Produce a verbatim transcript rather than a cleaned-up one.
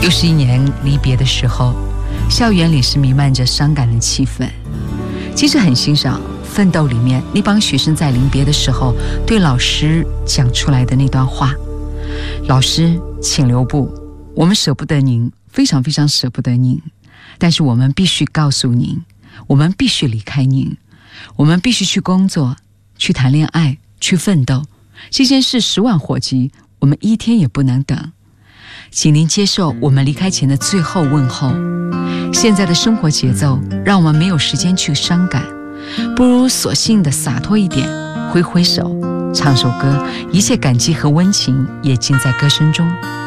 又是一年离别的时候，校园里是弥漫着伤感的气氛。其实很欣赏《奋斗》里面那帮学生在临别的时候对老师讲出来的那段话：老师，请留步，我们舍不得您，非常非常舍不得您，但是我们必须告诉您，我们必须离开您，我们必须去工作，去谈恋爱，去奋斗，这件事十万火急，我们一天也不能等。请您接受我们离开前的最后问候。现在的生活节奏让我们没有时间去伤感，不如索性的洒脱一点，挥挥手，唱首歌，一切感激和温情也尽在歌声中。